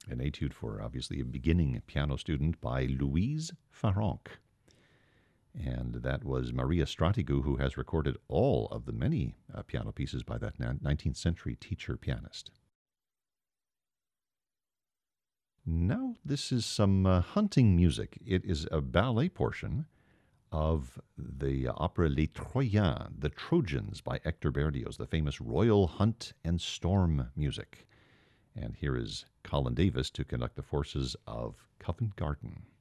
an etude for obviously a beginning piano student by Louise Farrenc. And that was Maria Stratigu, who has recorded all of the many piano pieces by that 19th century teacher pianist. Now, this is some hunting music. It is a ballet portion of the opera Les Troyens, The Trojans by Hector Berlioz, the famous royal hunt and storm music. And here is Colin Davis to conduct the forces of Covent Garden.